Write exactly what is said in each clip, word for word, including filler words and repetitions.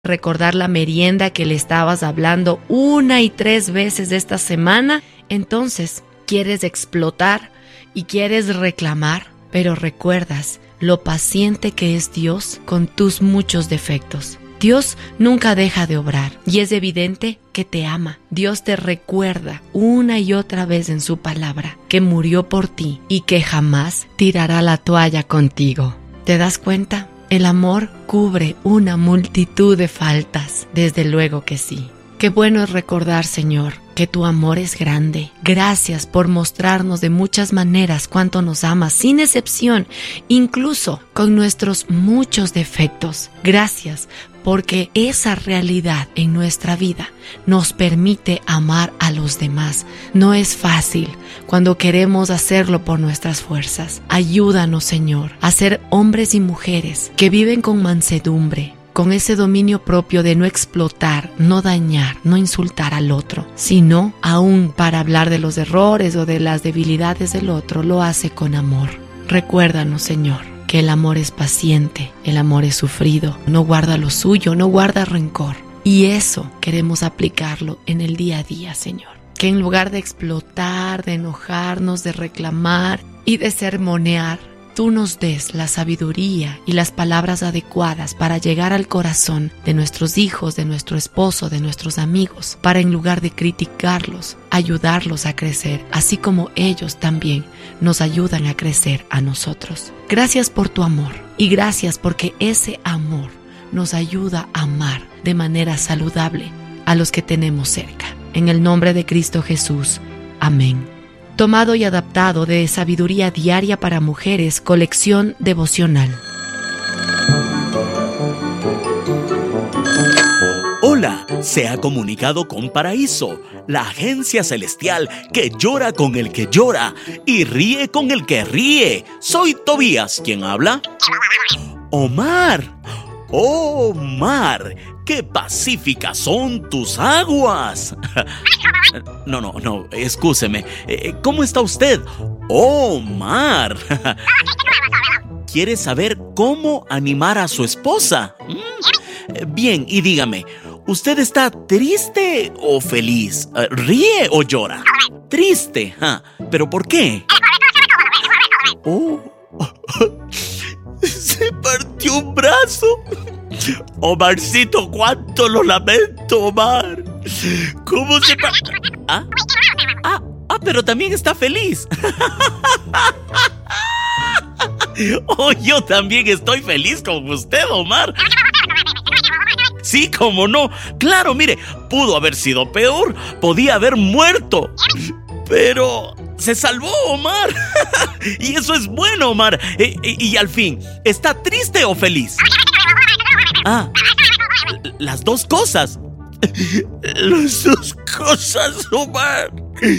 recordar la merienda que le estabas hablando una y tres veces esta semana, entonces quieres explotar y quieres reclamar, pero recuerdas lo paciente que es Dios con tus muchos defectos. Dios nunca deja de obrar y es evidente que te ama. Dios te recuerda una y otra vez en su palabra que murió por ti y que jamás tirará la toalla contigo. ¿Te das cuenta? El amor cubre una multitud de faltas. Desde luego que sí. Qué bueno es recordar, Señor, que tu amor es grande. Gracias por mostrarnos de muchas maneras cuánto nos amas, sin excepción, incluso con nuestros muchos defectos. Gracias porque esa realidad en nuestra vida nos permite amar a los demás. No es fácil cuando queremos hacerlo por nuestras fuerzas. Ayúdanos, Señor, a ser hombres y mujeres que viven con mansedumbre, con ese dominio propio de no explotar, no dañar, no insultar al otro, sino aún para hablar de los errores o de las debilidades del otro, lo hace con amor. Recuérdanos, Señor, que el amor es paciente, el amor es sufrido, no guarda lo suyo, no guarda rencor. Y eso queremos aplicarlo en el día a día, Señor. Que en lugar de explotar, de enojarnos, de reclamar y de sermonear, tú nos des la sabiduría y las palabras adecuadas para llegar al corazón de nuestros hijos, de nuestro esposo, de nuestros amigos, para en lugar de criticarlos, ayudarlos a crecer, así como ellos también nos ayudan a crecer a nosotros. Gracias por tu amor y gracias porque ese amor nos ayuda a amar de manera saludable a los que tenemos cerca. En el nombre de Cristo Jesús. Amén. Tomado y adaptado de Sabiduría Diaria para Mujeres, colección devocional. Hola, se ha comunicado con Paraíso, la agencia celestial que llora con el que llora y ríe con el que ríe. Soy Tobías, ¿quién habla? Omar. Omar, qué pacíficas son tus aguas. No, no, no, excúseme. ¿Cómo está usted? Omar. ¿Quiere saber cómo animar a su esposa? Bien, y dígame, ¿usted está triste o feliz? ¿Ríe o llora? Triste, ¿ah? ¿Pero por qué? Oh, se partió un brazo. Omarcito, cuánto lo lamento, Omar. ¿Cómo se partió? ¿Ah? Ah, ah, pero también está feliz. Oh, yo también estoy feliz con usted, Omar. Sí, cómo no. Claro, mire, pudo haber sido peor. Podía haber muerto. Pero se salvó, Omar. Y eso es bueno, Omar. E, e, y al fin, ¿está triste o feliz? Ah, las dos cosas. Las dos cosas, Omar.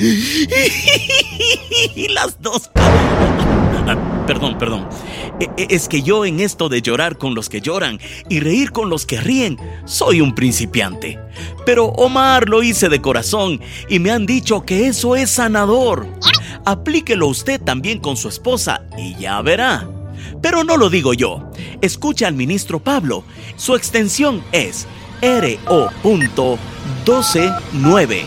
Las dos cosas. Perdón, perdón. Es que yo en esto de llorar con los que lloran y reír con los que ríen, soy un principiante. Pero Omar, lo hice de corazón y me han dicho que eso es sanador. Aplíquelo usted también con su esposa y ya verá. Pero no lo digo yo. Escucha al ministro Pablo. Su extensión es R O doce nueve.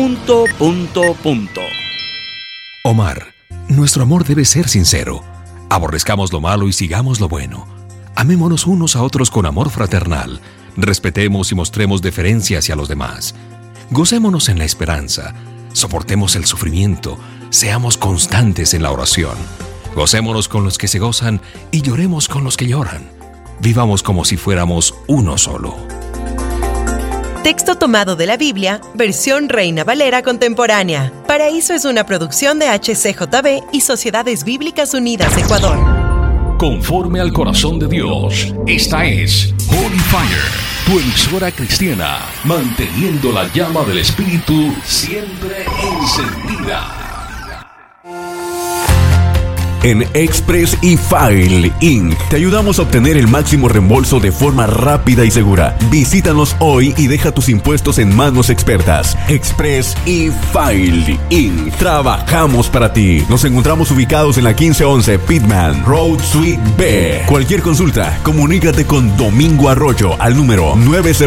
Omar, nuestro amor debe ser sincero. Aborrezcamos lo malo y sigamos lo bueno. Amémonos unos a otros con amor fraternal. Respetemos y mostremos deferencia hacia los demás. Gocémonos en la esperanza. Soportemos el sufrimiento. Seamos constantes en la oración. Gocémonos con los que se gozan y lloremos con los que lloran. Vivamos como si fuéramos uno solo. Texto tomado de la Biblia, versión Reina Valera contemporánea. Paraíso es una producción de H C J B y Sociedades Bíblicas Unidas Ecuador. Conforme al corazón de Dios, esta es Holy Fire, tu emisora cristiana, manteniendo la llama del Espíritu siempre encendida. en Express e-File incorporated. Te ayudamos a obtener el máximo reembolso de forma rápida y segura. Visítanos hoy y deja tus impuestos en manos expertas. Express e-File incorporated. Trabajamos para ti. Nos encontramos ubicados en la quince once Pittman Road Suite B. Cualquier consulta, comunícate con Domingo Arroyo al número nueve cero